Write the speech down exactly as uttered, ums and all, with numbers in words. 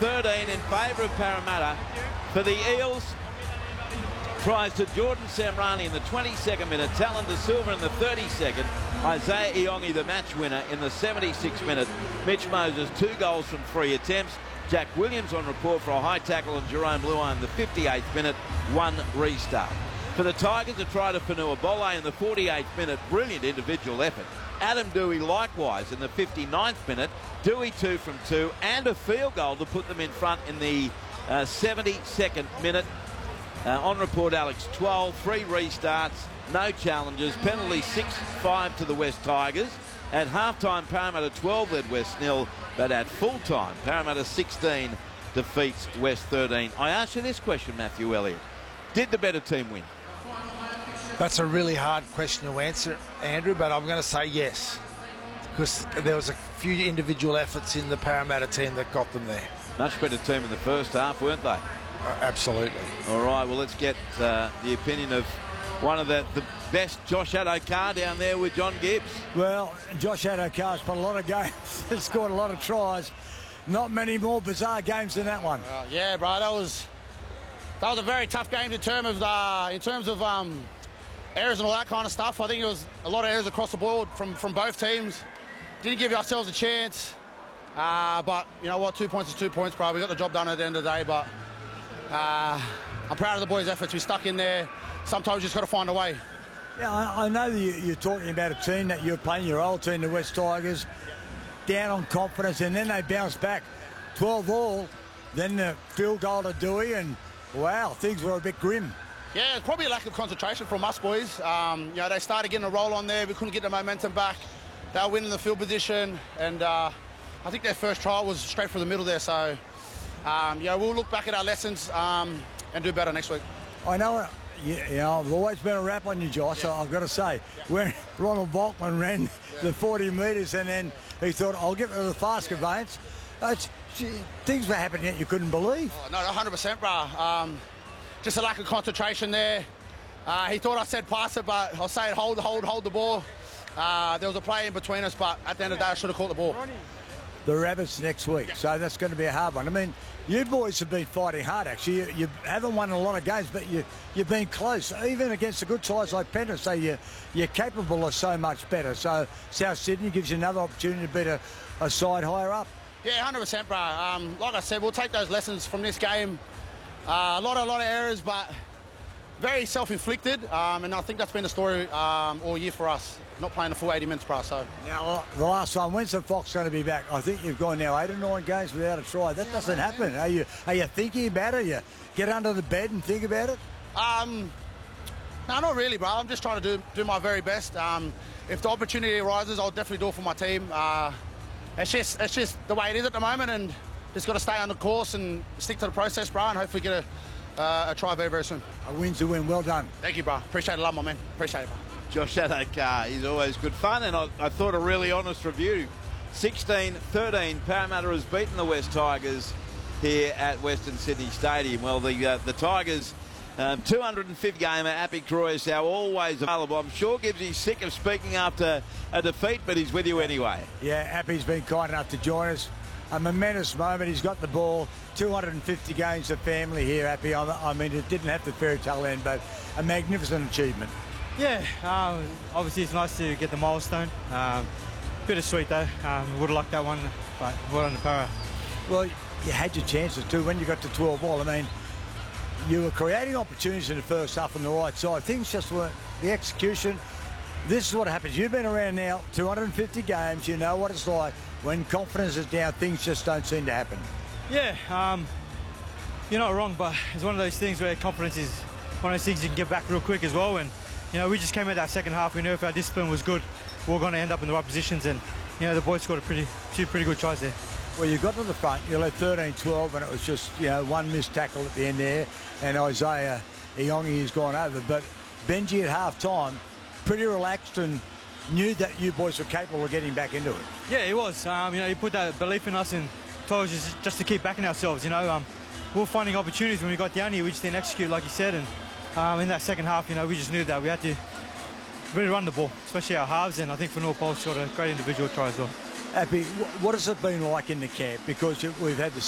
thirteen in favour of Parramatta. For the Eels, tries to Jordan Samrani in the twenty-second minute, Talon De Silva in the thirty-second, Isaiah Iongi the match winner in the seventy-sixth minute, Mitch Moses two goals from three attempts, Jack Williams on report for a high tackle, and Jerome Luai in the fifty-eighth minute, one restart. For the Tigers, a try to Fanua Bole in the forty-eighth minute, brilliant individual effort. Adam Dewey likewise in the fifty-ninth minute, Dewey two from two, and a field goal to put them in front in the uh, seventy-second minute. Uh, on report, Alex twelve, three restarts, no challenges, penalty six five to the West Tigers. At half-time, Parramatta twelve led West nil, but at full-time, Parramatta sixteen defeats West thirteen. I ask you this question, Matthew Elliott. Did the better team win? That's a really hard question to answer, Andrew, but I'm going to say yes, because there was a few individual efforts in the Parramatta team that got them there. Much better team in the first half, weren't they? Uh, absolutely. All right, well, let's get uh, the opinion of one of the, the best, Josh Addo-Carr, down there with John Gibbs. Well, Josh Addo-Carr's put a lot of games, he's scored a lot of tries. Not many more bizarre games than that one. Uh, yeah, bro, that was that was a very tough game in terms of uh, in terms of um, errors and all that kind of stuff. I think it was a lot of errors across the board from from both teams. Didn't give ourselves a chance, uh, but you know what? Two points is two points, bro. We got the job done at the end of the day, but uh, I'm proud of the boys' efforts. We stuck in there. Sometimes you just got to find a way. Yeah, I, I know that you, you're talking about a team that you're playing, your old team, the West Tigers, down on confidence, and then they bounce back twelve all, then the field goal to Dewey, and wow, things were a bit grim. Yeah, it's probably a lack of concentration from us boys. Um, you know, they started getting a roll on there. We couldn't get the momentum back. They were winning the field position, and uh, I think their first trial was straight from the middle there. So, um, yeah, we'll look back at our lessons um, and do better next week. I know, you, you know, I've always been a rap on you, Josh. Yeah. I've got to say, when Ronald Volkman ran yeah. the forty metres, and then he thought, I'll get rid of the fast conveyance. It's, things were happening that you couldn't believe. Oh, no, one hundred percent, bro. Um, just a lack of concentration there. Uh, he thought I said pass it, but I'll say it, hold, hold, hold the ball. Uh, there was a play in between us, but at the end of the day, I should have caught the ball. The Rabbits next week, yeah. So that's going to be a hard one. I mean, you boys have been fighting hard, actually. You, you haven't won a lot of games, but you, you've been close. Even against the good sides like Penrith, so you, you're capable of so much better. So South Sydney gives you another opportunity to beat a, a side higher up. Yeah, one hundred percent, bro. Um, like I said, we'll take those lessons from this game. Uh, a lot, a lot of errors, but very self-inflicted, um, and I think that's been the story um, all year for us. Not playing the full eighty minutes, bro. So now, the last time, when's the Fox going to be back? I think you've gone now eight or nine games without a try. That doesn't happen. Are you are you thinking about it? You get under the bed and think about it? Um, no, not really, bro. I'm just trying to do do my very best. Um, if the opportunity arises, I'll definitely do it for my team. Uh, it's just it's just the way it is at the moment, and just got to stay on the course and stick to the process, bro, and hopefully get a, uh, a try very, very soon. A win's a win. Well done. Thank you, bro. Appreciate it a lot, my man. Appreciate it, bro. Josh Addo-Carr is always good fun, and I, I thought a really honest review. sixteen thirteen, Parramatta has beaten the West Tigers here at Western Sydney Stadium. Well, the uh, the Tigers, um, two hundred fifth gamer, Appy Cruyas, always available. I'm sure Gibbsy's sick of speaking after a defeat, but he's with you anyway. Yeah, Appy's been kind enough to join us. A momentous moment. He's got the ball. two hundred fifty games of family here, Appy. I mean, it didn't have the fairy tale end, but a magnificent achievement. Yeah, um, obviously it's nice to get the milestone. Um, bittersweet though. Um, would have liked that one, but well on the Para. Well, you had your chances too when you got to twelve all. I mean, you were creating opportunities in the first half on the right side. Things just weren't the execution. This is what happens. You've been around now two hundred fifty games. You know what it's like. When confidence is down, things just don't seem to happen. Yeah, um, you're not wrong, but it's one of those things where confidence is one of those things you can get back real quick as well. And you know, we just came out that second half. We knew if our discipline was good, we were going to end up in the right positions. And you know, the boys scored a pretty, few pretty good tries there. Well, you got to the front. You led thirteen twelve, and it was just you know one missed tackle at the end there, and Isaiah Iongi has gone over. But Benji at half time, pretty relaxed and knew that you boys were capable of getting back into it. Yeah, he was. Um, you know, he put that belief in us and told us just, just to keep backing ourselves. You know, um, we were finding opportunities when we got down here. We just didn't execute, like you said. And um, in that second half, you know, we just knew that we had to really run the ball, especially our halves. And I think Fanua Bole got a great individual try as well. Appy, what has it been like in the camp? Because we've had the